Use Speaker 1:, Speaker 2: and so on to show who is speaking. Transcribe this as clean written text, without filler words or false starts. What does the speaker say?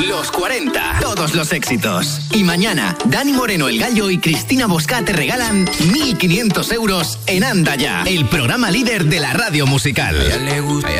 Speaker 1: Los 40, todos los éxitos. Y mañana, Dani Moreno el Gallo y Cristina Bosca te regalan 1.500 euros en Anda Ya, el programa líder de la radio musical.
Speaker 2: A ella le gusta